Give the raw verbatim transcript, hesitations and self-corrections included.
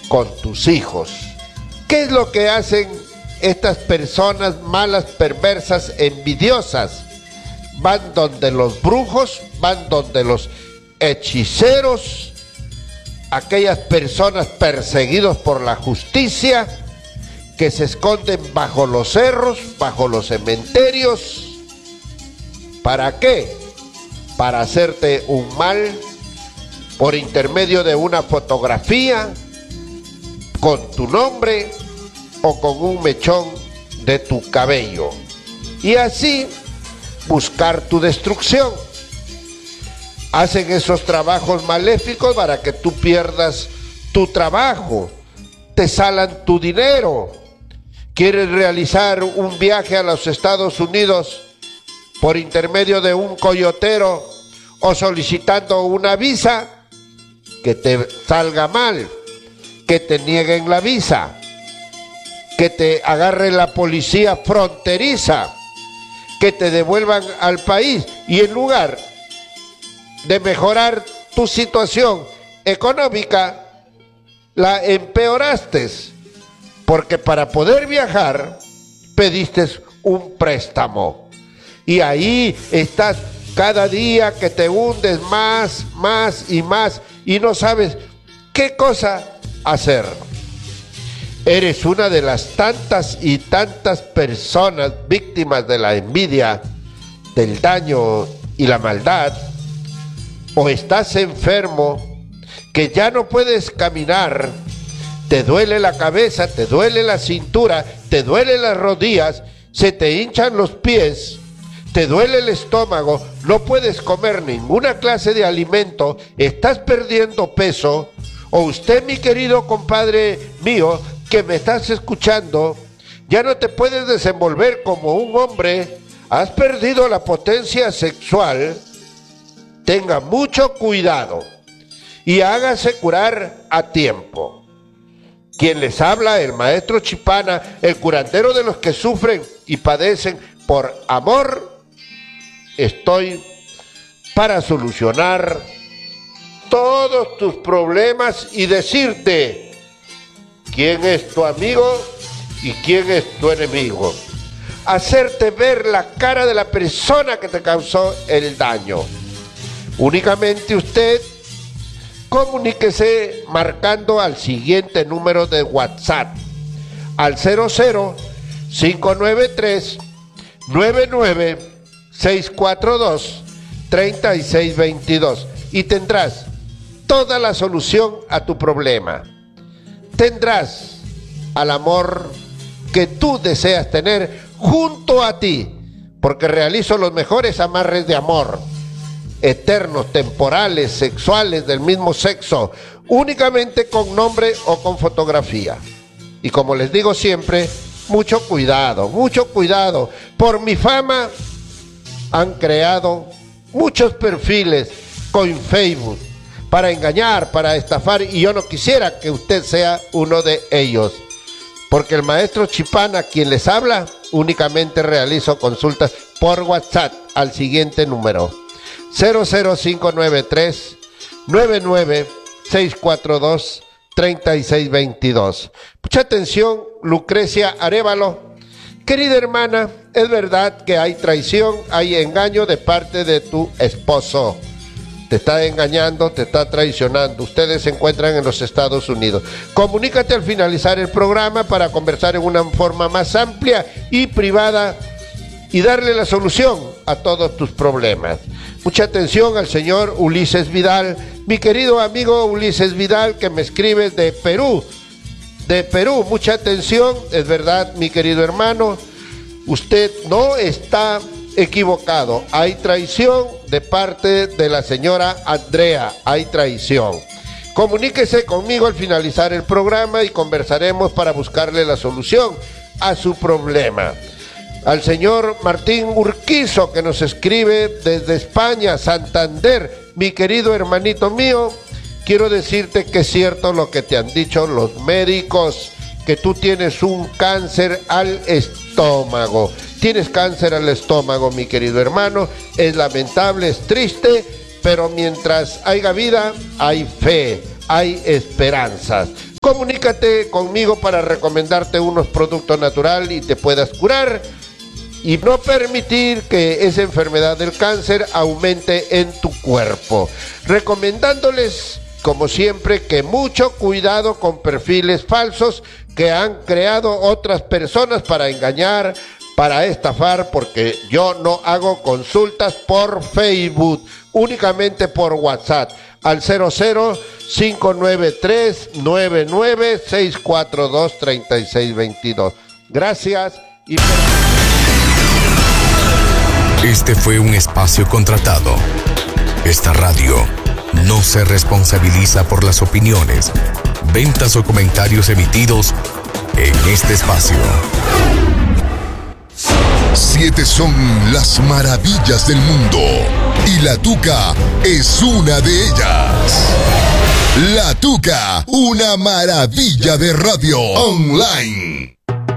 con tus hijos. ¿Qué es lo que hacen estas personas malas, perversas, envidiosas? Van donde los brujos, van donde los hechiceros, aquellas personas perseguidos por la justicia, que se esconden bajo los cerros, bajo los cementerios. ¿Para qué? Para hacerte un mal por intermedio de una fotografía con tu nombre o con un mechón de tu cabello, y así buscar tu destrucción. Hacen esos trabajos maléficos para que tú pierdas tu trabajo, te salan tu dinero. Quieres realizar un viaje a los Estados Unidos por intermedio de un coyotero o solicitando una visa, que te salga mal, que te nieguen la visa, que te agarre la policía fronteriza, que te devuelvan al país, y en lugar de mejorar tu situación económica, la empeoraste, porque para poder viajar pediste un préstamo, y ahí estás cada día que te hundes más, más y más, y no sabes qué cosa hacer. Eres una de las tantas y tantas personas víctimas de la envidia, del daño y la maldad, o estás enfermo que ya no puedes caminar, te duele la cabeza, te duele la cintura, te duelen las rodillas, se te hinchan los pies, te duele el estómago, no puedes comer ninguna clase de alimento, estás perdiendo peso. O usted, mi querido compadre mío, que me estás escuchando, ya no te puedes desenvolver como un hombre, has perdido la potencia sexual. Tenga mucho cuidado y hágase curar a tiempo. Quien les habla, el maestro Chipana, el curandero de los que sufren y padecen por amor. Estoy para solucionar todos tus problemas y decirte quién es tu amigo y quién es tu enemigo. Hacerte ver la cara de la persona que te causó el daño. Únicamente usted comuníquese marcando al siguiente número de WhatsApp, al cero cero cinco nueve tres nueve nueve seis cuatro dos tres seis dos dos, y tendrás toda la solución a tu problema. Tendrás al amor que tú deseas tener junto a ti, porque realizo los mejores amarres de amor, eternos, temporales, sexuales, del mismo sexo, únicamente con nombre o con fotografía. Y como les digo siempre, mucho cuidado, mucho cuidado. Por mi fama han creado muchos perfiles con Facebook para engañar, para estafar, y yo no quisiera que usted sea uno de ellos, porque el maestro Chipana, quien les habla, únicamente realizo consultas por WhatsApp al siguiente número, cero cero cinco nueve tres nueve nueve seis cuatro dos tres seis dos dos. Mucha atención, Lucrecia Arévalo. Querida hermana, es verdad que hay traición, hay engaño de parte de tu esposo. Te está engañando, te está traicionando. Ustedes se encuentran en los Estados Unidos. Comunícate al finalizar el programa para conversar en una forma más amplia y privada y darle la solución a todos tus problemas. Mucha atención al señor Ulises Vidal, mi querido amigo Ulises Vidal, que me escribe de Perú. De Perú, mucha atención, es verdad, mi querido hermano, usted no está equivocado. Hay traición de parte de la señora Andrea, hay traición. Comuníquese conmigo al finalizar el programa y conversaremos para buscarle la solución a su problema. Al señor Martín Urquizo, que nos escribe desde España, Santander, mi querido hermanito mío, quiero decirte que es cierto lo que te han dicho los médicos, que tú tienes un cáncer al estómago. Tienes cáncer al estómago, mi querido hermano. Es lamentable, es triste, pero mientras haya vida, hay fe, hay esperanzas. comunícate conmigo para recomendarte unos productos naturales y te puedas curar y no permitir que esa enfermedad del cáncer aumente en tu cuerpo. Recomendándoles, como siempre, que mucho cuidado con perfiles falsos que han creado otras personas para engañar, para estafar, porque yo no hago consultas por Facebook, únicamente por WhatsApp, al cero cero cinco nueve tres nueve nueve seis cuatro dos tres seis dos dos. Gracias y... Este fue un espacio contratado. Esta radio no se responsabiliza por las opiniones, ventas o comentarios emitidos en este espacio. Siete son las maravillas del mundo y la Tuca es una de ellas. La Tuca, una maravilla de radio online.